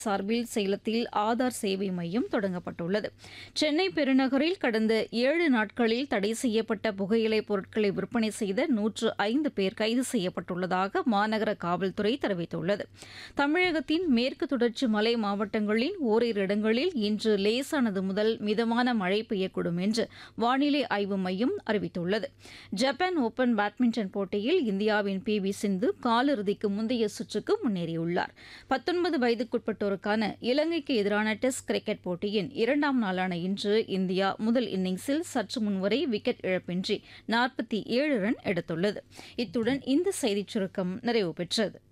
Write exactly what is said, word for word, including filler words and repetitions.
சார்பில் சேலத்தில் ஆதார் சேவை மையம் தொடங்கப்பட்டுள்ளது. சென்னை பெருநகரில் கடந்த ஏழு நாட்களில் தடை செய்யப்பட்ட புகையிலை பொருட்களை விற்பனை செய்த நூற்று ஐந்து பேர் கைது செய்யப்பட்டுள்ளதாக மாநகர காவல்துறை தெரிவித்துள்ளது. தமிழகத்தின் மேற்கு தொடர்ச்சி மலை மாவட்டங்களில் ஓரிரு இடங்களில் இன்று லேசானது முதல் மிதமான மழை பெய்யக்கூடும் என்று வானிலை ஆய்வு மையம் அறிவித்துள்ளது. ஜப்பான் ஓபன் பேட்மிண்டன் போட்டியில் இந்தியாவின் பி வி சிந்து காலிறுதிக்கு முந்தைய சுற்றுக்கு முன்னேறியுள்ளார். பத்தொன்பது வயதுக்குட்பட்டோர் இலங்கைக்கு எதிரான டெஸ்ட் கிரிக்கெட் போட்டியின் இரண்டாம் நாளான இன்று இந்தியா முதல் இன்னிங்ஸில் சற்று முன்வரை விக்கெட் இழப்பின்றி நாற்பத்தி ஏழு ரன் எடுத்துள்ளது. இத்துடன் இந்த செய்திச் சுருக்கம் நிறைவு பெற்றது.